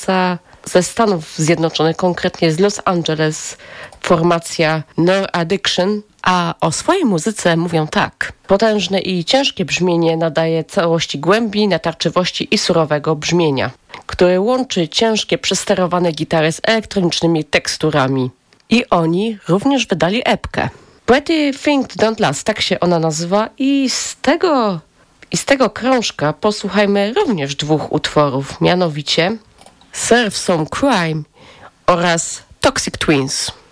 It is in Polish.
pochodząca ze Stanów Zjednoczonych, konkretnie z Los Angeles, formacja No Addiction, a o swojej muzyce mówią tak. Potężne i ciężkie brzmienie nadaje całości głębi, natarczywości i surowego brzmienia, które łączy ciężkie, przesterowane gitary z elektronicznymi teksturami. I oni również wydali epkę. Pretty Things Don't Last, tak się ona nazywa i z tego krążka posłuchajmy również 2 utworów, mianowicie Serve Some Crime oraz Toxic Twins.